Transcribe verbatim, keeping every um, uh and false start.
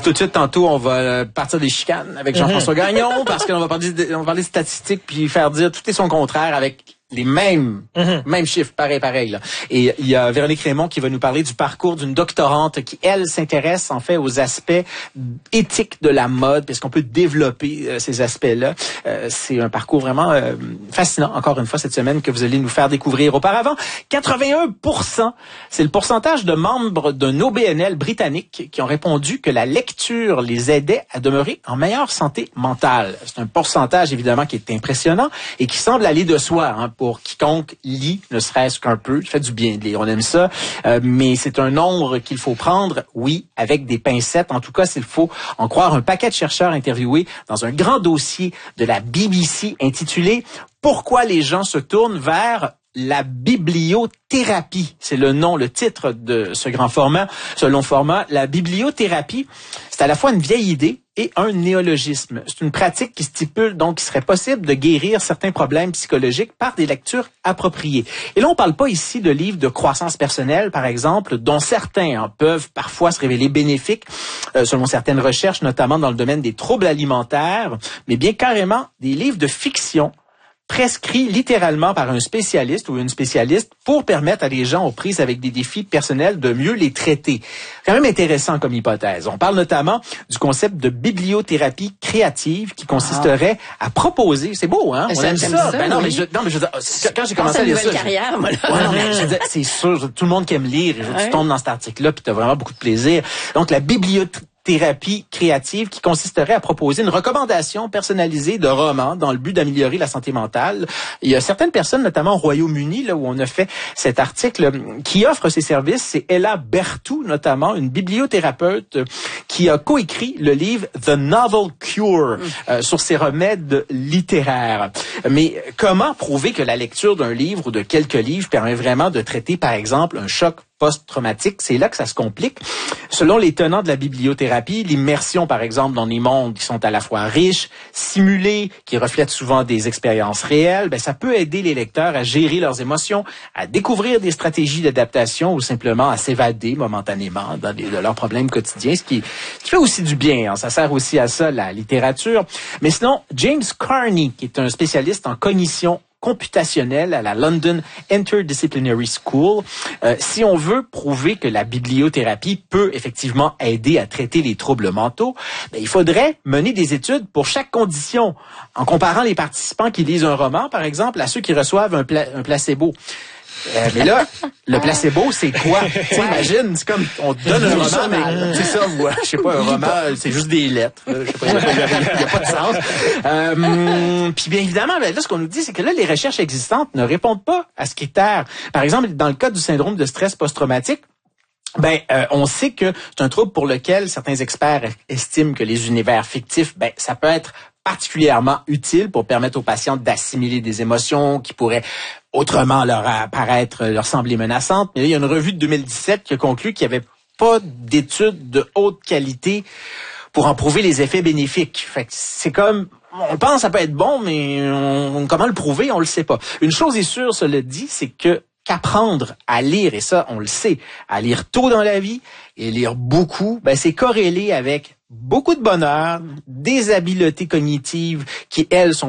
tout de suite, tantôt, on va partir des chicanes avec Jean-François mm-hmm. Gagnon, parce qu'on va parler de, on va parler de statistiques, puis faire dire tout est son contraire avec les mêmes, mm-hmm. mêmes chiffres, pareil, pareil, là. Et il y a Véronique Raymond qui va nous parler du parcours d'une doctorante qui, elle, s'intéresse, en fait, aux aspects éthiques de la mode, parce qu'on peut développer euh, ces aspects-là. Euh, c'est un parcours vraiment euh, fascinant, encore une fois, cette semaine, que vous allez nous faire découvrir. Auparavant, quatre-vingt-un pour cent, c'est le pourcentage de membres d'un O B N L britannique qui ont répondu que la lecture les aidait à demeurer en meilleure santé mentale. C'est un pourcentage, évidemment, qui est impressionnant et qui semble aller de soi, hein, pour quiconque lit, ne serait-ce qu'un peu. Ça fait du bien de lire, on aime ça. Euh, mais c'est un nombre qu'il faut prendre, oui, avec des pincettes. En tout cas, s'il faut en croire un paquet de chercheurs interviewés dans un grand dossier de la B B C intitulé « Pourquoi les gens se tournent vers la bibliothérapie ». C'est le nom, le titre de ce grand format, ce long format. La bibliothérapie, c'est à la fois une vieille idée et un néologisme. C'est une pratique qui stipule donc qu'il serait possible de guérir certains problèmes psychologiques par des lectures appropriées. Et là, on parle pas ici de livres de croissance personnelle, par exemple, dont certains hein, peuvent parfois se révéler bénéfiques, euh, selon certaines recherches, notamment dans le domaine des troubles alimentaires, mais bien carrément des livres de fiction prescrit littéralement par un spécialiste ou une spécialiste pour permettre à des gens aux prises avec des défis personnels de mieux les traiter. C'est quand même intéressant comme hypothèse. On parle notamment du concept de bibliothérapie créative qui consisterait ah. à proposer, c'est beau, hein? On aime ça. ça. Ben non, oui. mais je, non, mais je veux dire, quand j'ai commencé à lire ça, carrière, je, moi, là. Ouais, non, mais je veux dire, c'est sûr, tout le monde qui aime lire, ouais. tu tombes dans cet article-là puis tu as vraiment beaucoup de plaisir. Donc, la bibliothérapie thérapie créative qui consisterait à proposer une recommandation personnalisée de romans dans le but d'améliorer la santé mentale. Il y a certaines personnes, notamment au Royaume-Uni, là où on a fait cet article, qui offrent ces services. C'est Ella Bertou, notamment, une bibliothérapeute qui a coécrit le livre The Novel Cure euh, sur ses remèdes littéraires. Mais comment prouver que la lecture d'un livre ou de quelques livres permet vraiment de traiter, par exemple, un choc post-traumatique? C'est là que ça se complique. Selon les tenants de la bibliothérapie, l'immersion, par exemple, dans des mondes qui sont à la fois riches, simulés, qui reflètent souvent des expériences réelles, ben, ça peut aider les lecteurs à gérer leurs émotions, à découvrir des stratégies d'adaptation ou simplement à s'évader momentanément dans des, de leurs problèmes quotidiens, ce qui, ce qui fait aussi du bien. Hein. Ça sert aussi à ça, la littérature. Mais sinon, James Carney, qui est un spécialiste en cognition computationnelle à la London Interdisciplinary School. Euh, si on veut prouver que la bibliothérapie peut effectivement aider à traiter les troubles mentaux, ben, il faudrait mener des études pour chaque condition, en comparant les participants qui lisent un roman, par exemple, à ceux qui reçoivent un, pla- un placebo. Euh, mais là, le placebo, c'est quoi? Tu imagines, c'est comme, on te donne un roman, mais c'est ça, ou, je sais pas, un roman, c'est juste des lettres. Je sais pas, il n'y a, a, a pas de sens. Euh, puis bien évidemment, ben là, ce qu'on nous dit, c'est que là, les recherches existantes ne répondent pas à ce critère. Par exemple, dans le cas du syndrome de stress post-traumatique, ben, euh, on sait que c'est un trouble pour lequel certains experts estiment que les univers fictifs, ben, ça peut être particulièrement utile pour permettre aux patients d'assimiler des émotions qui pourraient autrement leur apparaître, leur sembler menaçantes. Mais là, il y a une revue de deux mille dix-sept qui a conclu qu'il n'y avait pas d'études de haute qualité pour en prouver les effets bénéfiques. Fait que c'est comme, on pense que ça peut être bon, mais on, comment le prouver, on le sait pas. Une chose est sûre, cela dit, c'est que qu'apprendre à lire, et ça, on le sait, à lire tôt dans la vie et lire beaucoup, ben c'est corrélé avec beaucoup de bonheur, des habiletés cognitives qui, elles, sont